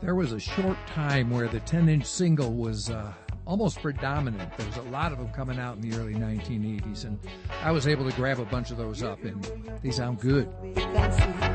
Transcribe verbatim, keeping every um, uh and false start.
There was a short time where the ten-inch single was uh, almost predominant. There was a lot of them coming out in the early nineteen eighties, and I was able to grab a bunch of those up, and they sound good.